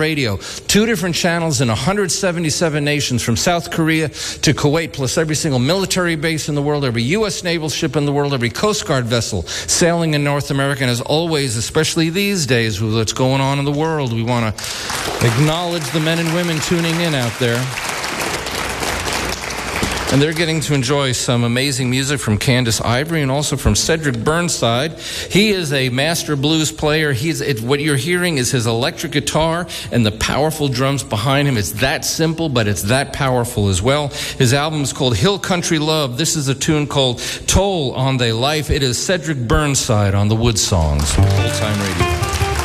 radio. 2 different channels in 177 nations, from South Korea to Kuwait, plus every single military base in the world, every U.S. naval ship in the world, every Coast Guard vessel sailing in North America. And as always, especially these days with what's going on in the world, we want to acknowledge the men and women tuning in out there. And they're getting to enjoy some amazing music from Candace Ivory and also from Cedric Burnside. He is a master blues player. What you're hearing is his electric guitar and the powerful drums behind him. It's that simple, but it's that powerful as well. His album is called Hill Country Love. This is a tune called Toll on Thy Life. It is Cedric Burnside on the Wood Songs. Old Time Radio.